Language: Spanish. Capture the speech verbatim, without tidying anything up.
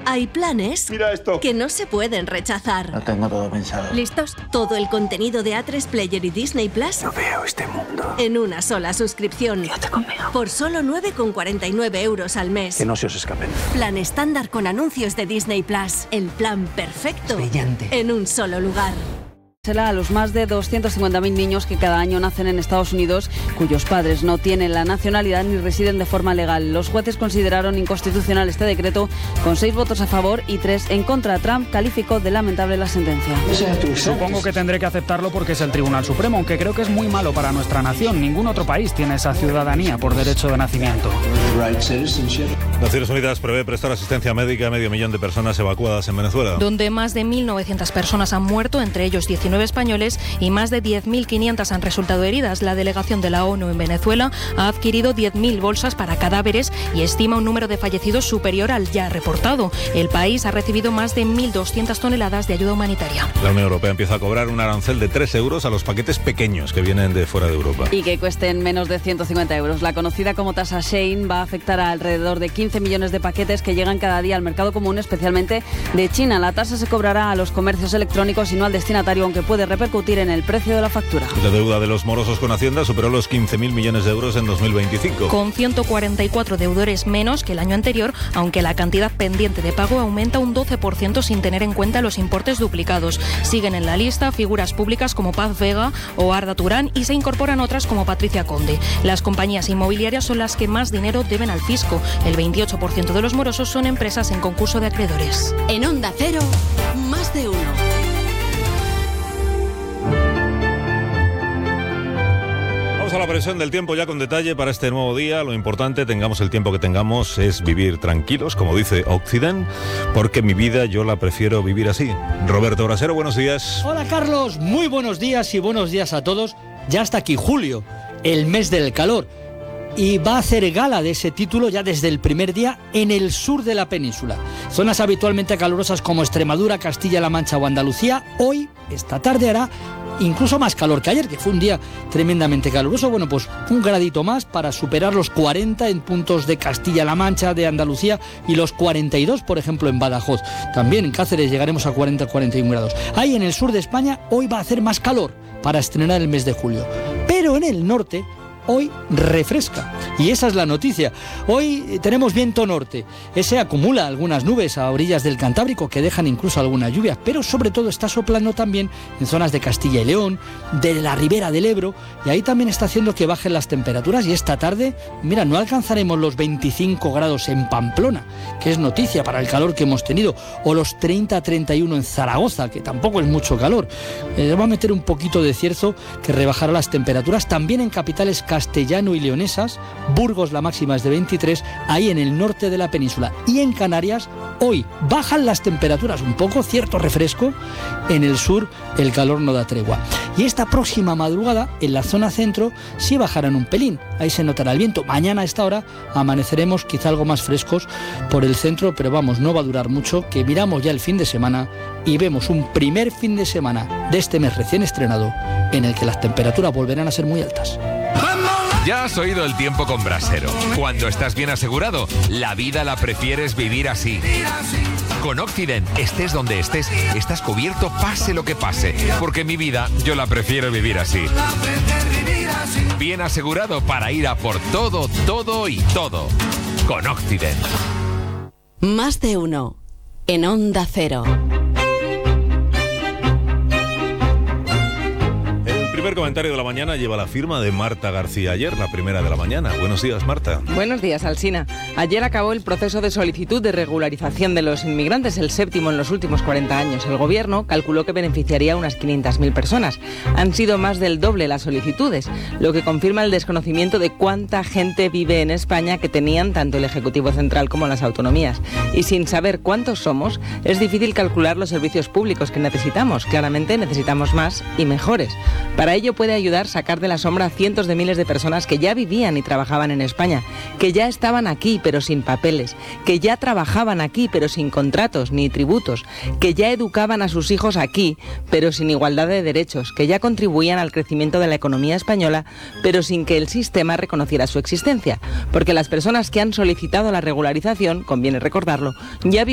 Hay planes Mira esto. que no se pueden rechazar. Lo tengo todo pensado. ¿Listos? Todo el contenido de A tres Player y Disney Plus No veo este mundo. en una sola suscripción. Quédate conmigo. Por solo nueve con cuarenta y nueve euros al mes. Que no se os escapen. Plan estándar con anuncios de Disney Plus. El plan perfecto. Brillante. En un solo lugar. A los más de doscientos cincuenta mil niños que cada año nacen en Estados Unidos, cuyos padres no tienen la nacionalidad ni residen de forma legal. Los jueces consideraron inconstitucional este decreto con seis votos a favor y tres en contra. Trump calificó de lamentable la sentencia. Supongo que tendré que aceptarlo porque es el Tribunal Supremo, aunque creo que es muy malo para nuestra nación. Ningún otro país tiene esa ciudadanía por derecho de nacimiento. Naciones Unidas prevé prestar asistencia médica a medio millón de personas evacuadas en Venezuela. Donde más de mil novecientas personas han muerto, entre ellos diecinueve españoles, y más de diez mil quinientas han resultado heridas. La delegación de la ONU en Venezuela ha adquirido diez mil bolsas para cadáveres y estima un número de fallecidos superior al ya reportado. El país ha recibido más de mil doscientas toneladas de ayuda humanitaria. La Unión Europea empieza a cobrar un arancel de tres euros a los paquetes pequeños que vienen de fuera de Europa. Y que cuesten menos de ciento cincuenta euros. La conocida como tasa Shein va a afectar a alrededor de quince millones de paquetes que llegan cada día al mercado común, especialmente de China. La tasa se cobrará a los comercios electrónicos y no al destinatario, aunque puede repercutir en el precio de la factura. La deuda de los morosos con Hacienda superó los quince mil millones de euros en dos mil veinticinco. Con ciento cuarenta y cuatro deudores menos que el año anterior, aunque la cantidad pendiente de pago aumenta un doce por ciento sin tener en cuenta los importes duplicados. Siguen en la lista figuras públicas como Paz Vega o Arda Turán y se incorporan otras como Patricia Conde. Las compañías inmobiliarias son las que más dinero deben al fisco. El veintiocho por ciento de los morosos son empresas en concurso de acreedores. En Onda Cero, más de uno. Vamos a la presión del tiempo ya con detalle para este nuevo día. Lo importante, tengamos el tiempo que tengamos, es vivir tranquilos, como dice Occident, porque mi vida yo la prefiero vivir así. Roberto Brasero, buenos días. Hola Carlos, muy buenos días y buenos días a todos. Ya está aquí julio, el mes del calor, y va a hacer gala de ese título ya desde el primer día en el sur de la península. Zonas habitualmente calurosas como Extremadura, Castilla-La Mancha o Andalucía, hoy, esta tarde hará incluso más calor que ayer, que fue un día tremendamente caluroso. Bueno, pues un gradito más para superar los cuarenta en puntos de Castilla-La Mancha, de Andalucía, y los cuarenta y dos, por ejemplo, en Badajoz. También en Cáceres llegaremos a cuarenta a cuarenta y un grados. Ahí en el sur de España hoy va a hacer más calor para estrenar el mes de julio. Pero en el norte hoy refresca, y esa es la noticia. Hoy tenemos viento norte, ese acumula algunas nubes a orillas del Cantábrico que dejan incluso algunas lluvias, pero sobre todo está soplando también en zonas de Castilla y León, de la ribera del Ebro, y ahí también está haciendo que bajen las temperaturas. Y esta tarde, mira, no alcanzaremos los veinticinco grados en Pamplona, que es noticia para el calor que hemos tenido, o los treinta a treinta y uno en Zaragoza, que tampoco es mucho calor. Eh, va a meter un poquito de cierzo que rebajará las temperaturas. También en capitales castellano y leonesas, Burgos la máxima es de veintitrés, ahí en el norte de la península. Y en Canarias hoy bajan las temperaturas un poco, cierto refresco. En el sur el calor no da tregua. Y esta próxima madrugada en la zona centro sí bajarán un pelín, ahí se notará el viento. Mañana a esta hora amaneceremos quizá algo más frescos por el centro, pero vamos, no va a durar mucho, que miramos ya el fin de semana y vemos un primer fin de semana de este mes recién estrenado en el que las temperaturas volverán a ser muy altas. Ya has oído el tiempo con Brasero. Cuando estás bien asegurado, la vida la prefieres vivir así. Con Occident, estés donde estés, estás cubierto pase lo que pase. Porque mi vida, yo la prefiero vivir así. Bien asegurado para ir a por todo, todo y todo. Con Occident. Más de uno. En Onda Cero. El primer comentario de la mañana lleva la firma de Marta García Ayer, la primera de la mañana. Buenos días, Marta. Buenos días, Alsina. Ayer acabó el proceso de solicitud de regularización de los inmigrantes, el séptimo en los últimos cuarenta años. El gobierno calculó que beneficiaría a unas quinientas mil personas. Han sido más del doble las solicitudes, lo que confirma el desconocimiento de cuánta gente vive en España que tenían tanto el Ejecutivo Central como las autonomías. Y sin saber cuántos somos, es difícil calcular los servicios públicos que necesitamos. Claramente necesitamos más y mejores. Para ello puede ayudar sacar de la sombra a cientos de miles de personas que ya vivían y trabajaban en España, que ya estaban aquí pero sin papeles, que ya trabajaban aquí pero sin contratos ni tributos, que ya educaban a sus hijos aquí pero sin igualdad de derechos, que ya contribuían al crecimiento de la economía española pero sin que el sistema reconociera su existencia. Porque las personas que han solicitado la regularización, conviene recordarlo, ya